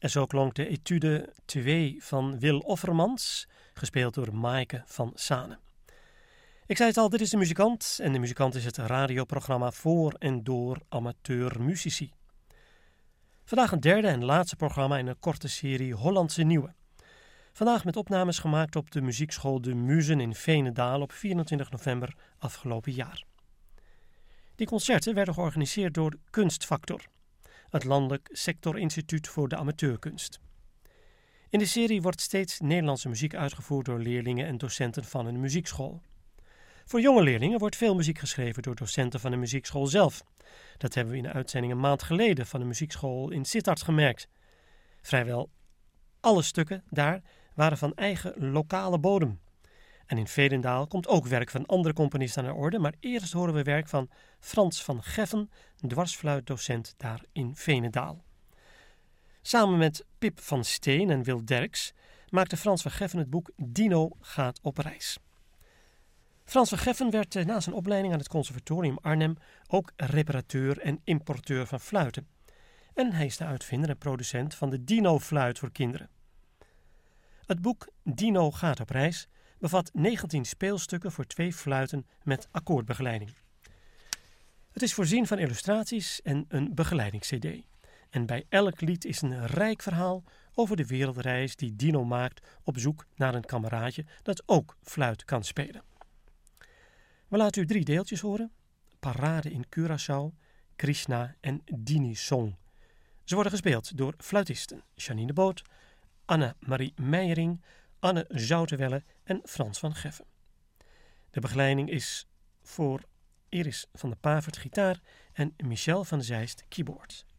En zo klonk de etude 2 van Wil Offermans, gespeeld door Maaike van Sane. Ik zei het al, dit is De Muzikant en De Muzikant is het radioprogramma voor en door amateurmuzici. Vandaag een derde en laatste programma in een korte serie Hollandse Nieuwe. Vandaag met opnames gemaakt op de muziekschool De Muzen in Veenendaal op 24 november afgelopen jaar. Die concerten werden georganiseerd door Kunstfactor, het landelijk sectorinstituut voor de amateurkunst. In de serie wordt steeds Nederlandse muziek uitgevoerd door leerlingen en docenten van een muziekschool. Voor jonge leerlingen wordt veel muziek geschreven door docenten van de muziekschool zelf. Dat hebben we in de uitzending een maand geleden van de muziekschool in Sittard gemerkt. Vrijwel alle stukken daar waren van eigen lokale bodem. En in Veenendaal komt ook werk van andere componisten aan de orde, maar eerst horen we werk van Frans van Geffen, dwarsfluitdocent daar in Veenendaal. Samen met Pip van Steen en Wil Derks maakte Frans van Geffen het boek Dino gaat op reis. Frans van Geffen werd na zijn opleiding aan het Conservatorium Arnhem ook reparateur en importeur van fluiten. En hij is de uitvinder en producent van de Dino-fluit voor kinderen. Het boek Dino gaat op reis bevat 19 speelstukken voor 2 fluiten met akkoordbegeleiding. Het is voorzien van illustraties en een begeleidings-cd. En bij elk lied is een rijk verhaal over de wereldreis die Dino maakt op zoek naar een kameraadje dat ook fluit kan spelen. We laten u 3 deeltjes horen: Parade in Curaçao, Krishna en Dini Song. Ze worden gespeeld door fluitisten Janine Boot, Anne-Marie Meijering, Anne Zouterwelle en Frans van Geffen. De begeleiding is voor Iris van der Pavert gitaar en Michel van Zeist keyboard.